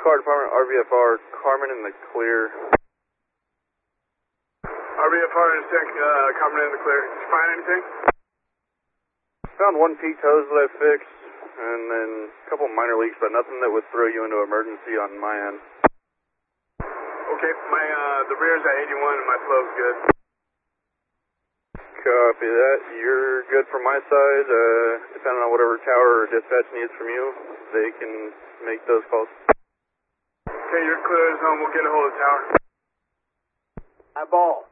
Fire Department, RVFR, Carmen in the clear. RVFR and Tech, Carmen in the clear. Did you find anything? Found one peaked hose that I fixed, and then a couple minor leaks, but nothing that would throw you into emergency on my end. Okay, the rear's at 81 and my flow's good. Copy that. You're good from my side. Depending on whatever tower or dispatch needs from you, they can make those calls. Okay, you're clear as home. We'll get a hold of the tower. Eyeball.